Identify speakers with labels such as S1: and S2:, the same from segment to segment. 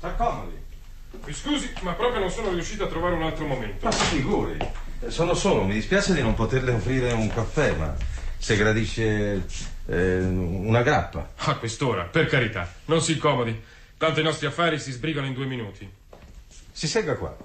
S1: S'accomodi.
S2: Mi scusi, ma proprio non sono riuscito a trovare un altro momento.
S1: Ma figuri. Sono solo, mi dispiace di non poterle offrire un caffè, ma se gradisce una grappa.
S2: A quest'ora, per carità, non si incomodi. Tanto i nostri affari si sbrigano in 2 minuti.
S1: Si segga qua.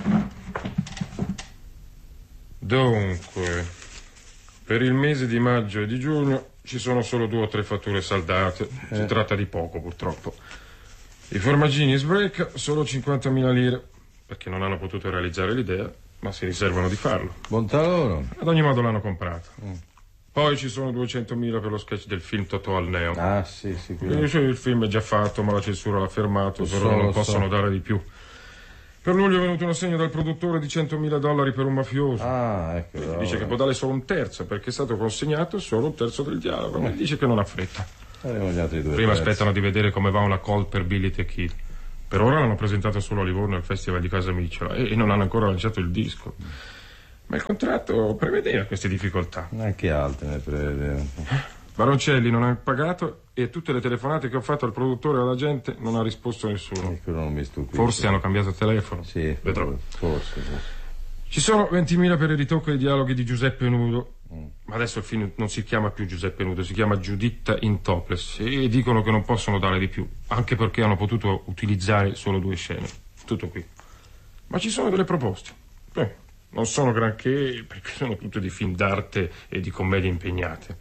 S2: Dunque, per il mese di maggio e di giugno ci sono solo 2 o 3 fatture saldate. Si tratta di poco, purtroppo. I formaggini Sbreak solo 50.000 lire, perché non hanno potuto realizzare l'idea, ma si riservano di farlo.
S1: Bontà loro.
S2: Ad ogni modo l'hanno comprato. Poi ci sono 200.000 per lo sketch del film Totò al Neo.
S1: Ah, sì.
S2: Quindi sì, il film è già fatto, ma la censura l'ha fermato, però non possono dare di più. Per luglio è venuto un assegno dal produttore di $100.000 per un mafioso.
S1: Ah, ecco.
S2: Dice che può dare solo 1/3, perché è stato consegnato solo 1/3 del dialogo. Ma dice che non ha fretta.
S1: Faremo gli altri 2
S2: Prima
S1: pezzi.
S2: aspettano di vedere come va una call per Billy the Kid. Per ora l'hanno presentato solo a Livorno al Festival di Casamicciola e non hanno ancora lanciato il disco. Ma il contratto prevedeva queste difficoltà.
S1: Anche altre ne prevedevano.
S2: Baroncelli non ha pagato e a tutte le telefonate che ho fatto al produttore e alla gente non ha risposto nessuno.
S1: E quello non mi stupisce.
S2: Forse hanno cambiato telefono.
S1: Sì,
S2: Vedrò.
S1: forse.
S2: Ci sono 20.000 per il ritocco ai dialoghi di Giuseppe Nudo. Ma adesso il film non si chiama più Giuseppe Nudo, si chiama Giuditta in topless. E dicono che non possono dare di più, anche perché hanno potuto utilizzare solo 2 scene. Tutto qui. Ma ci sono delle proposte. Non sono granché, perché sono tutte di film d'arte e di commedie impegnate.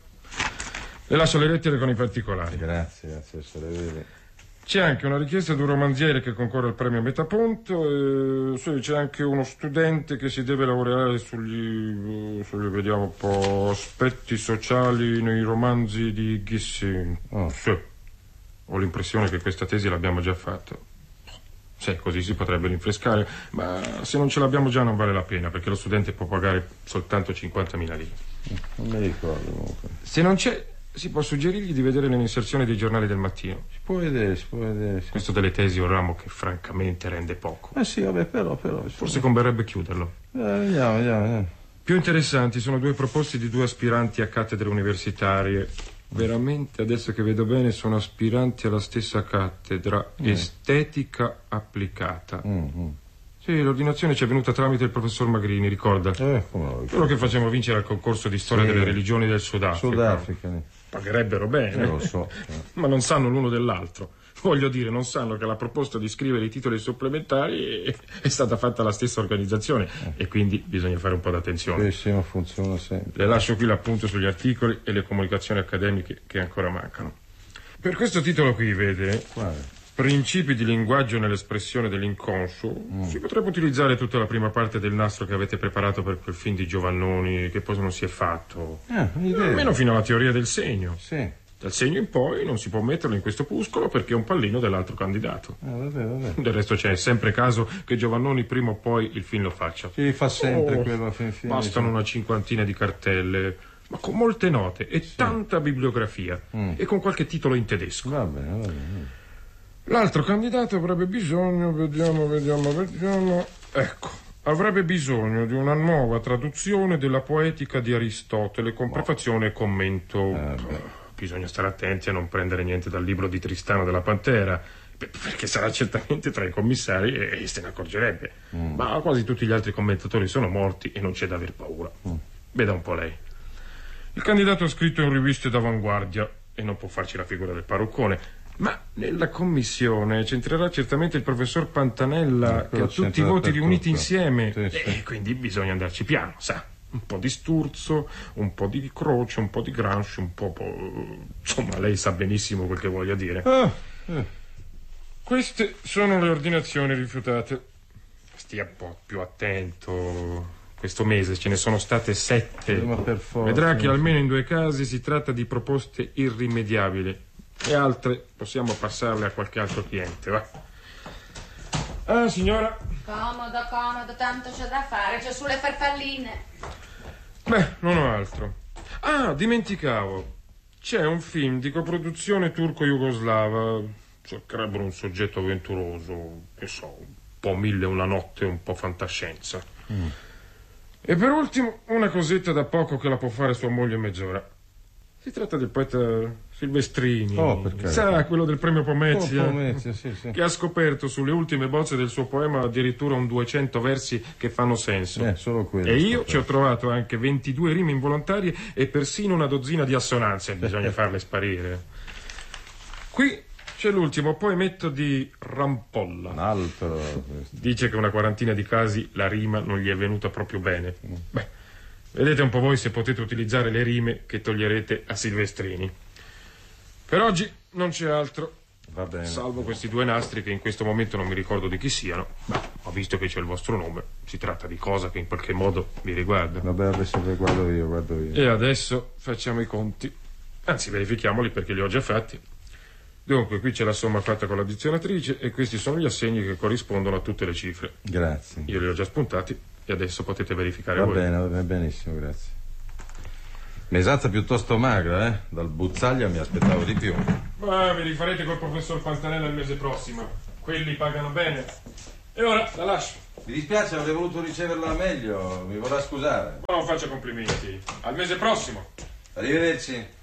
S2: Le lascio le lettere con i particolari.
S1: Grazie, adesso le vedi.
S2: C'è anche una richiesta di un romanziere che concorre al premio Metaponto. Sì, c'è anche uno studente che si deve lavorare sugli vediamo un po', aspetti sociali nei romanzi di Gissing. Sì. Ho l'impressione che questa tesi l'abbiamo già fatta. Sì, così si potrebbe rinfrescare, ma se non ce l'abbiamo già non vale la pena, perché lo studente può pagare soltanto 50.000 lire.
S1: Non mi ricordo comunque.
S2: Se non c'è, si può suggerirgli di vedere l'inserzione dei giornali del mattino.
S1: Si può vedere. Sì.
S2: Questo delle tesi è un ramo che francamente rende poco.
S1: Sì, vabbè, però.
S2: Forse converrebbe chiuderlo.
S1: Vediamo.
S2: Più interessanti sono 2 proposte di 2 aspiranti a cattedre universitarie. Veramente, adesso che vedo bene, sono aspiranti alla stessa cattedra, estetica applicata. Sì, l'ordinazione ci è venuta tramite il professor Magrini, ricorda? Quello che facciamo vincere al concorso di storia delle religioni del Sudafrica. Pagherebbero bene.
S1: Lo so.
S2: Ma non sanno l'uno dell'altro. Voglio dire, non sanno che la proposta di scrivere i titoli supplementari è stata fatta alla stessa organizzazione e quindi bisogna fare un po' d'attenzione.
S1: Sì, ma funziona sempre.
S2: Le lascio qui l'appunto sugli articoli e le comunicazioni accademiche che ancora mancano. Per questo titolo qui, vede, Principi di linguaggio nell'espressione dell'inconscio, si potrebbe utilizzare tutta la prima parte del nastro che avete preparato per quel film di Giovannoni che poi non si è fatto. Almeno fino alla teoria del segno.
S1: Sì.
S2: Dal segno in poi non si può metterlo in questo opuscolo perché è un pallino dell'altro candidato.
S1: Vabbè.
S2: Del resto c'è sempre caso che Giovannoni prima o poi il film lo faccia.
S1: Sì, fa sempre quello a fin fine.
S2: Bastano una 50 di cartelle, ma con molte note e tanta bibliografia e con qualche titolo in tedesco.
S1: Va bene.
S2: L'altro candidato avrebbe bisogno, vediamo. Ecco, avrebbe bisogno di una nuova traduzione della poetica di Aristotele con prefazione e commento. Bisogna stare attenti a non prendere niente dal libro di Tristano della Pantera, perché sarà certamente tra i commissari e se ne accorgerebbe. Ma quasi tutti gli altri commentatori sono morti e non c'è da aver paura. Veda un po' lei. Il candidato ha scritto in riviste d'avanguardia e non può farci la figura del parruccone, ma nella commissione c'entrerà certamente il professor Pantanella, che ha tutti i voti riuniti insieme. E quindi bisogna andarci piano, sa. Un po' di Sturzo, un po' di Croce, un po' di Gramsci, un po'... Insomma, lei sa benissimo quel che voglio dire. Queste sono le ordinazioni rifiutate. Stia un po' più attento. Questo mese ce ne sono state 7.
S1: Ma per forza.
S2: Vedrà che almeno in 2 casi si tratta di proposte irrimediabili. E altre possiamo passarle a qualche altro cliente, va? Ah, signora?
S3: Comodo, tanto c'è da fare, c'è sulle farfalline.
S2: Beh, non ho altro. Ah, dimenticavo. C'è un film di coproduzione turco-jugoslava. Cercherebbero un soggetto avventuroso, che so, un po' 1001 notte, un po' fantascienza. E per ultimo, una cosetta da poco che la può fare sua moglie in mezz'ora. Si tratta del poeta Silvestrini.
S1: Oh, perché?
S2: Sa, quello del premio Pomezia.
S1: Pomezia, sì.
S2: Che ha scoperto sulle ultime bozze del suo poema addirittura un 200 versi che fanno senso.
S1: Solo quello.
S2: E io ci ho trovato anche 22 rime involontarie e persino una dozzina di assonanze. Bisogna farle sparire. Qui c'è l'ultimo poemetto di Rampolla.
S1: Un altro. Questo.
S2: Dice che una quarantina di casi la rima non gli è venuta proprio bene. Beh, vedete un po' voi se potete utilizzare le rime che toglierete a Silvestrini. Per oggi non c'è altro.
S1: Va bene.
S2: Salvo questi due nastri che in questo momento non mi ricordo di chi siano. Ma ho visto che c'è il vostro nome. Si tratta di cosa che in qualche modo vi riguarda.
S1: Vabbè, adesso guardo io.
S2: E adesso facciamo i conti. Anzi, verifichiamoli perché li ho già fatti. Dunque, qui c'è la somma fatta con l'addizionatrice e questi sono gli assegni che corrispondono a tutte le cifre.
S1: Grazie.
S2: Io li ho già spuntati e adesso potete verificare
S1: Va
S2: voi.
S1: bene, benissimo, grazie. Mesazza piuttosto magra, eh? Dal Buzzaglia mi aspettavo di più.
S2: Ma ve li farete col professor Pantanella il mese prossimo. Quelli pagano bene. E ora la lascio.
S1: Mi dispiace, avrei voluto riceverla meglio, mi vorrà scusare.
S2: Ma non faccia complimenti. Al mese prossimo.
S1: Arrivederci.